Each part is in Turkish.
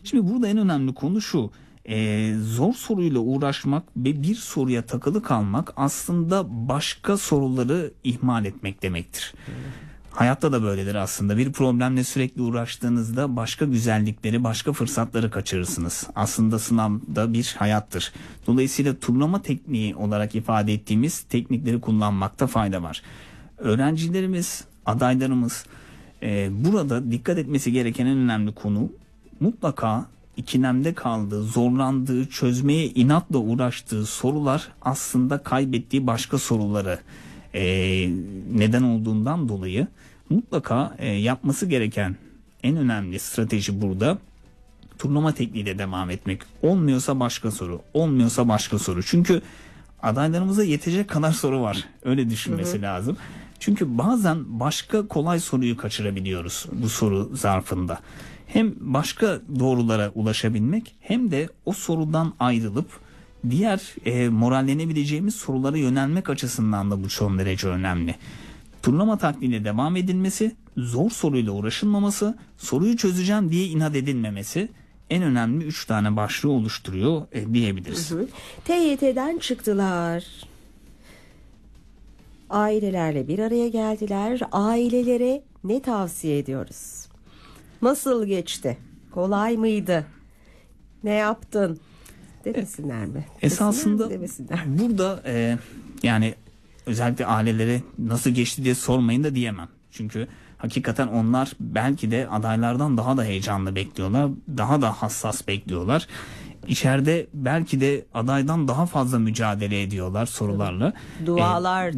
Şimdi burada en önemli konu şu. Zor soruyla uğraşmak ve bir soruya takılı kalmak aslında başka soruları ihmal etmek demektir. Hayatta da böyledir aslında. Bir problemle sürekli uğraştığınızda başka güzellikleri, başka fırsatları kaçırırsınız. Aslında sınavda bir hayattır. Dolayısıyla turlama tekniği olarak ifade ettiğimiz teknikleri kullanmakta fayda var. Öğrencilerimiz, adaylarımız burada dikkat etmesi gereken en önemli konu mutlaka ikilemde kaldığı, zorlandığı, çözmeye inatla uğraştığı sorular aslında kaybettiği başka soruları neden olduğundan dolayı mutlaka yapması gereken en önemli strateji burada turlama tekniğiyle devam etmek. Olmuyorsa başka soru, olmuyorsa başka soru. Çünkü adaylarımıza yetecek kadar soru var. Öyle düşünmesi lazım. Çünkü bazen başka kolay soruyu kaçırabiliyoruz bu soru zarfında. Hem başka doğrulara ulaşabilmek hem de o sorudan ayrılıp diğer morallenebileceğimiz sorulara yönelmek açısından da bu son derece önemli. Turlama taktiğine devam edilmesi, zor soruyla uğraşılmaması, soruyu çözeceğim diye inat edilmemesi en önemli 3 tane başlığı oluşturuyor diyebiliriz. TYT'den çıktılar. Ailelerle bir araya geldiler. Ailelere ne tavsiye ediyoruz? Nasıl geçti? Kolay mıydı? Ne yaptın? Demesinler mi? Esasında demesinler. burada yani özellikle ailelere nasıl geçti diye sormayın da diyemem. Çünkü hakikaten onlar belki de adaylardan daha da heyecanlı bekliyorlar. Daha da hassas bekliyorlar. İçeride belki de adaydan daha fazla mücadele ediyorlar sorularla. Dualar,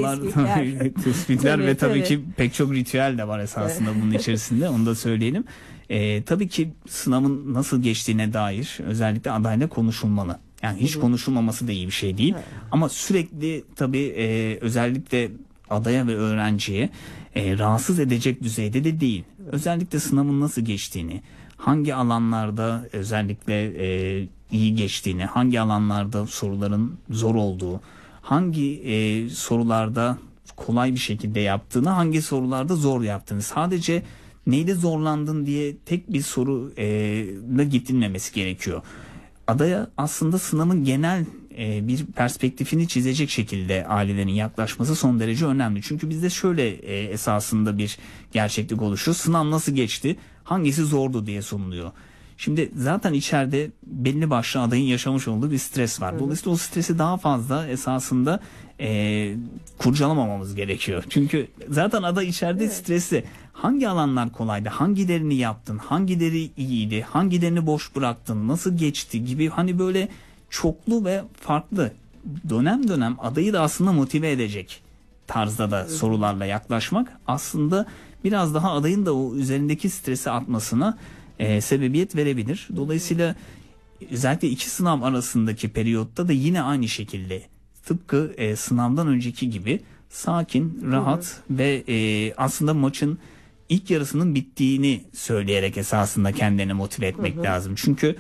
tespitler ve tabii ki pek çok ritüel de var esasında bunun içerisinde. Onu da söyleyelim. Tabii ki sınavın nasıl geçtiğine dair özellikle adayla konuşulmalı. Yani hiç konuşulmaması da iyi bir şey değil. Ama sürekli tabii özellikle adaya ve öğrenciye rahatsız edecek düzeyde de değil. Özellikle sınavın nasıl geçtiğini, hangi alanlarda özellikle iyi geçtiğini, hangi alanlarda soruların zor olduğu, hangi sorularda kolay bir şekilde yaptığını, hangi sorularda zor yaptığını, sadece neyde zorlandın diye tek bir soruyla gidilmemesi gerekiyor. Adaya aslında sınavın genel bir perspektifini çizecek şekilde ailelerin yaklaşması son derece önemli. Çünkü bizde şöyle esasında bir gerçeklik oluşuyor. Sınav nasıl geçti? Hangisi zordu diye sunuluyor. Şimdi zaten içeride belli başlı adayın yaşamış olduğu bir stres var. Dolayısıyla o stresi daha fazla esasında kurcalamamamız gerekiyor. Çünkü zaten aday içeride stresli. Hangi alanlar kolaydı? Hangilerini yaptın? Hangileri iyiydi? Hangilerini boş bıraktın? Nasıl geçti gibi hani böyle çoklu ve farklı dönem dönem adayı da aslında motive edecek tarzda da sorularla yaklaşmak aslında biraz daha adayın da o üzerindeki stresi atmasına sebebiyet verebilir. Dolayısıyla özellikle iki sınav arasındaki periyotta da yine aynı şekilde tıpkı sınavdan önceki gibi sakin, rahat ve aslında maçın ilk yarısının bittiğini söyleyerek esasında kendini motive etmek lazım. Çünkü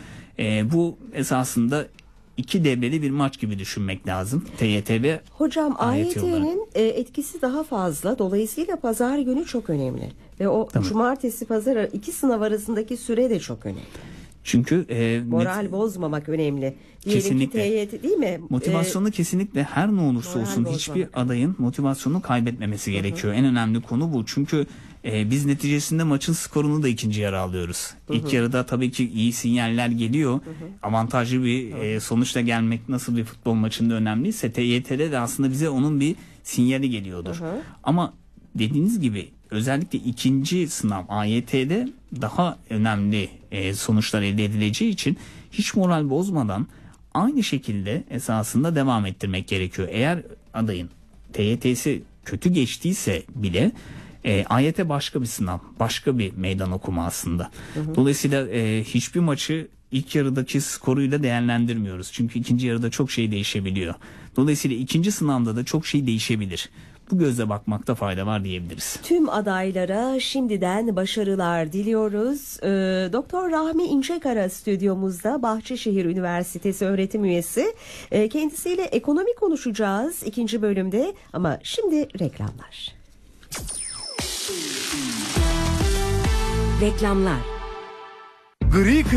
bu esasında iki devreli bir maç gibi düşünmek lazım. TYT ve Hocam AYT'nin etkisi daha fazla. Dolayısıyla pazar günü çok önemli. Ve o cumartesi pazar iki sınav arasındaki süre de çok önemli. Çünkü moral bozmamak önemli. Kesinlikle. TYT değil mi? Motivasyonu kesinlikle her ne olursa olsun hiçbir adayın motivasyonunu kaybetmemesi gerekiyor. En önemli konu bu. Çünkü biz neticesinde maçın skorunu da ikinci yarı alıyoruz. İlk yarıda tabii ki iyi sinyaller geliyor. Avantajlı bir sonuçla gelmek nasıl bir futbol maçında önemliyse TYT'de de aslında bize onun bir sinyali geliyordur. Ama dediğiniz gibi özellikle ikinci sınav AYT'de daha önemli sonuçlar elde edileceği için hiç moral bozmadan aynı şekilde esasında devam ettirmek gerekiyor. Eğer adayın TYT'si kötü geçtiyse bile AYT başka bir sınav, başka bir meydan okuma aslında. Dolayısıyla hiçbir maçı ilk yarıdaki skoruyla değerlendirmiyoruz. Çünkü ikinci yarıda çok şey değişebiliyor. Dolayısıyla ikinci sınavda da çok şey değişebilir. Bu gözle bakmakta fayda var diyebiliriz. Tüm adaylara şimdiden başarılar diliyoruz. Doktor Rahmi İnçekara stüdyomuzda, Bahçeşehir Üniversitesi öğretim üyesi. Kendisiyle ekonomi konuşacağız ikinci bölümde ama şimdi reklamlar. Reklamlar. Gri